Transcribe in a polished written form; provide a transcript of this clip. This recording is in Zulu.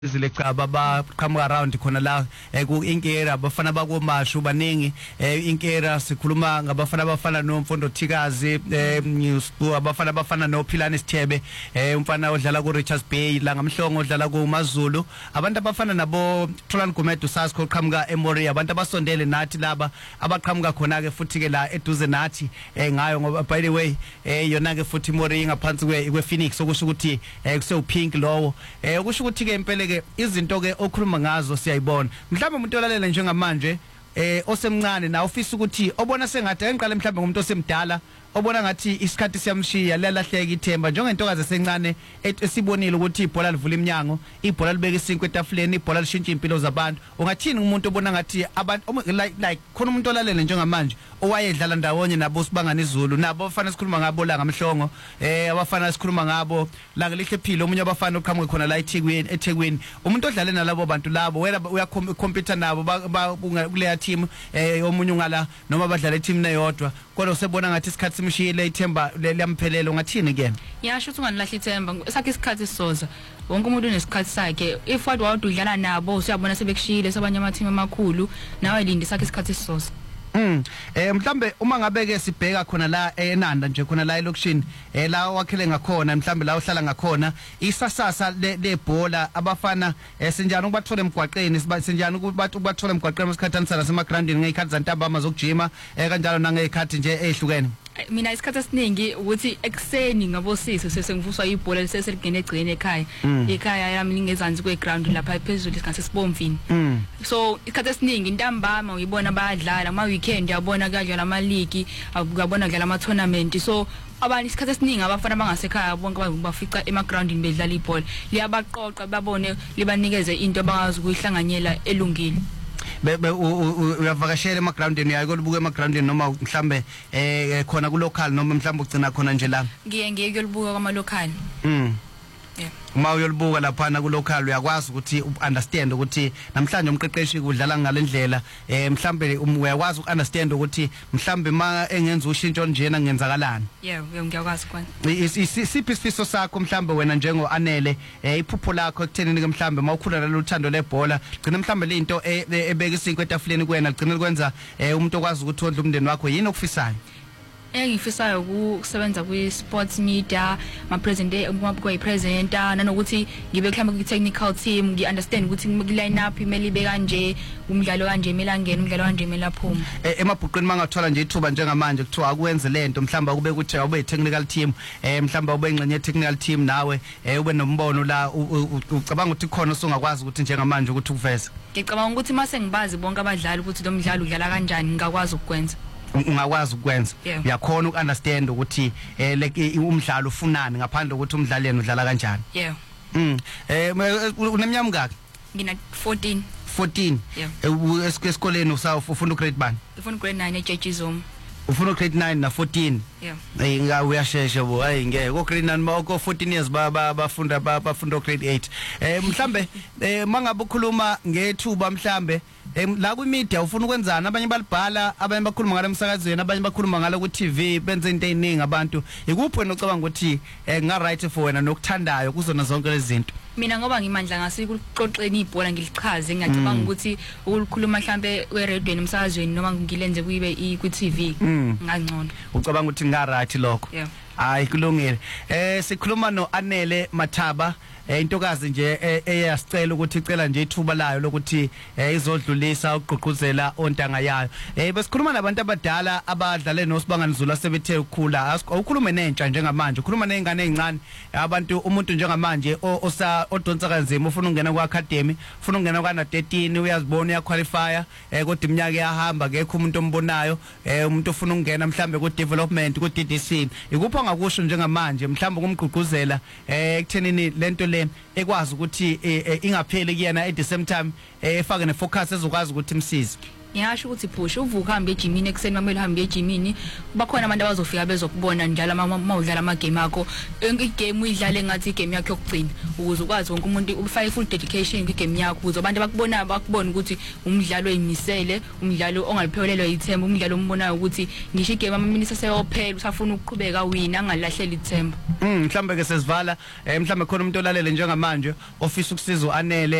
Zilecaba baqhamuka around khona la ku Inkera bafana bakomashu baningi Inkera sikhuluma ngabafana bafana noMfundo Thikazi abafana noPhilani Sithebe umfana odlala ku Richards Bay la ngamhlongo odlala ku Mazulu abantu abafana nabo Tholan Gumedu Sasko qhamuka eMori abantu abasondele nathi laba abaqhamuka khona ke futhi ke la eduze nathi ngayo ngoba by the way yona ke futhi Mori ngaphansi kwe Phoenix okusho ukuthi kuse Pink lowo okusho ukuthi ke impela izinto ke okhuluma ngazo siyayibona mhlawumbe umuntu olalela njengamanje osemncane na ufisa ukuthi obona sengathi engiqale mhlawumbe ngumuntu osemdala obona ngathi isikhathi siyamshiya lelahleka ithemba njengentokazi esencane esibonile ukuthi ibhola livula iminyango ibhola libeka isinkwe etafuleni ibhola lishintsha impilo zabantu ungathini umuntu obona ngathi abantu like khona umuntu olalela njengamanje owayedlala ndawonye nabo sibangana izulu nabo abafana sikhuluma ngabo la ngamhlongo abafana sikhuluma ngabo la ngelihle philo omunye abafana oqhamuke khona la eThekwini umuntu odlale nalabo bantu labo wena uyacompete nabo kuleya team omunye ungala noma badlala team neyodwa kodwa usebona ngathi isikhathi simshiyile ithemba liyamphelelela ungathini ke yasho ukuthi unganilahla ithemba sakhe isikhathi sisoza wonke umuntu unesikhathi sakhe if wadu udlala nabo usiyabona sebekushiyile sabanye ama team amakhulu nawe lindi sakhe isikhathi sisoza mhlambe uma ngabe ke sibheka khona la eNanda nje khona la elokushini la wakhele ngakhona mhlambe la uhlala ngakhona isasasa lebhola abafana senjani ukubathola emgwaqeni senjani ukubathola emgwaqeni esikhathini nasema groundini ngezikhathi zantambama zokujima kanjalo nangezikhathi nje ezihlukene mina isikhathi esiningi ukuthi ekseni ngabosisi sesengivuswa ibhola leseseligene egcine ekhaya yami ngezansi kweground lapha phezulu isikhathi sibomvini so isikhathi esiningi ntambama uyibona abadlala ama weekend yabona kuyadlala ama league akubona kudlala ama tournament so abanye isikhathi esiningi abafana bangasekhaya bonke bafica emagroundini bedlala ibhola liyabaqoqa babone libanikeze into abangazi ukuyihlanganyela elungile uyavakashela emagroundini yayo kolubuka emagroundini noma mhlambe khona ku local noma mhlambe ugcina khona nje la ngiye kuyolubuka kwama local uma uyolibuka lapha na ku local uyakwazi ukuthi understand ukuthi namhlanje umqeqeshi kudlala ngalendlela mhlambe uyakwazi ukunderstand ukuthi mhlambe ma engenza ushintsho njena ngenzakalani ngiyakwazi kwana isiphi isifiso sakho mhlambe wena njengo Anele iphupho lakho ekuthenini ke mhlambe mawukhula nalothando lebhola gcina mhlambe le into ebeka isinkwe etafuleni kuwena gcina likwenza umuntu okwazi ukuthi ondla umndeni wakho yini okufisayo engifisayo ukusebenza kwi-sports media presenter nanokuthi ngibe mhlawumbe kwi-technical team ngi-understand ukuthi line up imele ibe kanje umdlalo kanje imele angene umdlalo kanje imele aphuma emabhuqweni mangathola nje ithuba njengamanje kuthiwa akwenze lento mhlawumbe kube kuthi ube i-technical team mhlawumbe ube ingxenye ye-technical team nawe ube nombono la ucabanga ukuthi khona usungakwazi ukuthi njengamanje ukuthi ukuveze ngicabanga ukuthi mase ngibazi bonke abadlali ukuthi lo mdlalo udlala kanjani ngakwazi ukwenza ungakwazi ukwenza uyakhona ukunderstand ukuthi like umdlalo ufunani ngaphandle ukuthi umdlalo yena udlala kanjani uneminyaka mingaki ngina 14 esikoleni ufunda grade bani ufunda grade 9 eJejizom ufuna grade 9 na 14 uyashesha bo hayi ngeke ko grade 9 mako 14 years bafunda grade 8 mhlambe mangabe ukhuluma ngethuba mhlambe la ku media ufuna ukwenzana abanye balibhala abanye bakhuluma ngale msakazweni abanye bakhuluma ngalo ku TV benze into eziningi abantu ikuphi wena ucabanga ukuthi nga right for wena nokuthandayo kuzona zonke lezi zinto mina ngoba ngimandla ngasikuxoxeni ibhola ngilichaze ngiyacabanga ukuthi ukukhuluma mhlambe we-radio emsakazweni noma ngilenze kuyibe ku TV ngangcono ucabanga ukuthi nga right lokho hayi kulungile sikhuluma no Anele Mathaba intokazi nje eyasicela ukuthi icela nje ithuba layo lokuthi izodlulisa ugqugquzela ontanga yayo besikhuluma nabantu abadala abadlale noSibangani Zulu asebethe ukukhula awukhulume nentsha njengamanje ukhuluma nezingane ezincane abantu umuntu njengamanje odonsa kanzima ufuna ungena ku academy ufuna ungena kwa 13 uyazibona uyaqualifya kodwa iminyaka iyahamba ngekho umuntu ombonayo umuntu ufuna ungena mhlambe ku development ku DDC ikuphi ngakusho njengamanje mhlambe kumgqugquzela ekuthenini lento le ekwazi ukuthi ingapheli kuyena at the same time efake ne focus ezokwazi ukuthi imsize ngiyasho ukuthi push uvuka hambe ejimini ekseni mamele hambe ejimini bakhona abantu abazofika bezokubona njalo mawudlala ama game akho igame uyidlale ngathi igame yakho yokugcina ukuze ukwazi wonke umuntu ufake full dedication kwigame yakho ukuze abantu bakubona bakubona ukuthi umdlalo oyimisele umdlalo ongaliphelelwa ithemba umdlalo ombonayo ukuthi ngisho igame amaminisi aseyophela usafuna ukuqhubeka wina angalahlela ithemba mhlambe ke sesivala mhlambe khona umuntu olalele njengamanje ofisa ukusiza uanele